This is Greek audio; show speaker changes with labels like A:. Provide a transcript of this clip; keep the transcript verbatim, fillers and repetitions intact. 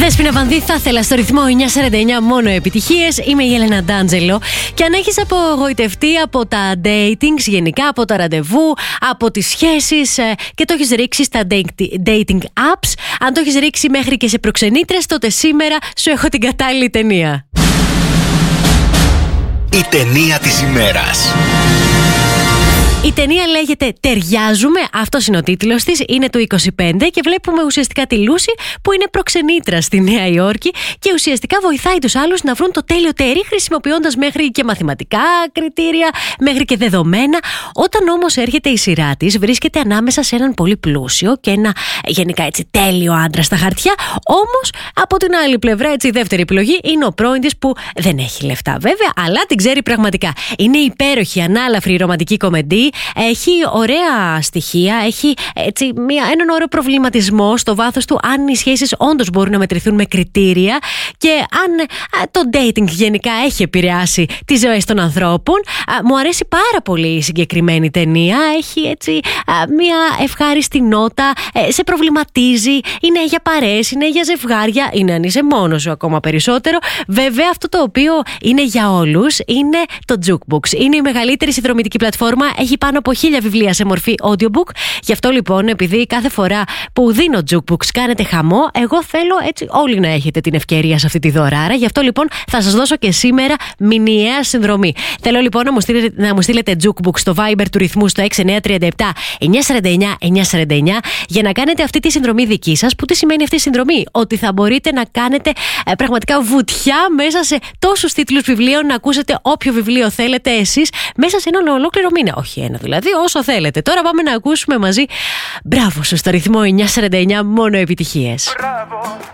A: Δέσποινα Βανδύ, θα ήθελα στο ρυθμό εννιά σαράντα εννιά μόνο επιτυχίες. Είμαι η Έλενα Ντάντζελο. Και αν έχεις απογοητευτεί από τα datings, γενικά από τα ραντεβού, από τις σχέσεις και το έχεις ρίξει στα dating apps, αν το έχεις ρίξει μέχρι και σε προξενήτρες, τότε σήμερα σου έχω την κατάλληλη ταινία.
B: Η ταινία της ημέρας.
A: Η ταινία λέγεται «Ταιριάζουμε», αυτός είναι ο τίτλος της, είναι του είκοσι πέντε και βλέπουμε ουσιαστικά τη Λούση που είναι προξενήτρα στη Νέα Υόρκη και ουσιαστικά βοηθάει τους άλλους να βρουν το τέλειο τέρι χρησιμοποιώντας μέχρι και μαθηματικά κριτήρια, μέχρι και δεδομένα. Όταν όμως έρχεται η σειρά της, βρίσκεται ανάμεσα σε έναν πολύ πλούσιο και ένα γενικά έτσι τέλειο άντρα στα χαρτιά, όμως από την άλλη πλευρά έτσι η δεύτερη επιλογή είναι ο πρώην της που δεν έχει λεφτά βέβαια, αλλά την ξέρει πραγματικά. Είναι υπέροχη, ανάλαφρη ρομαντική κομμεντή. Έχει ωραία στοιχεία, έχει έτσι, μια, έναν ωραίο προβληματισμό στο βάθος του αν οι σχέσεις όντως μπορούν να μετρηθούν με κριτήρια και αν α, το dating γενικά έχει επηρεάσει τις ζωές των ανθρώπων. Α, μου αρέσει πάρα πολύ η συγκεκριμένη ταινία. Έχει έτσι α, μια ευχάριστη νότα, ε, σε προβληματίζει, είναι για παρέες, είναι για ζευγάρια, είναι αν είσαι μόνος σου ακόμα περισσότερο. Βέβαια αυτό το οποίο είναι για όλους είναι το Jukebox. Είναι η μεγαλύτερη συνδρομητική πλατφόρμα, έχει πάνω από χίλια βιβλία σε μορφή audiobook. Γι' αυτό λοιπόν, επειδή κάθε φορά που δίνω Jukebox κάνετε χαμό, εγώ θέλω έτσι όλοι να έχετε την ευκαιρία σε αυτή τη δωράρα. Γι' αυτό λοιπόν θα σας δώσω και σήμερα μηνιαία συνδρομή. Θέλω λοιπόν να μου στείλετε, να μου στείλετε Jukebox στο Viber του ρυθμού στο έξι εννιά τρία επτά εννιά σαράντα εννιά εννιά σαράντα εννιά για να κάνετε αυτή τη συνδρομή δική σας. Που τι σημαίνει αυτή η συνδρομή? Ότι θα μπορείτε να κάνετε ε, πραγματικά βουτιά μέσα σε τόσους τίτλους βιβλίων, να ακούσετε όποιο βιβλίο θέλετε εσείς μέσα σε έναν ολόκληρο μήνα. Όχι ένα δηλαδή, όσο θέλετε. Τώρα πάμε να ακούσουμε μαζί. Μπράβο σου στο ρυθμό εννιά σαράντα εννιά μόνο επιτυχίες.
C: Μπράβο.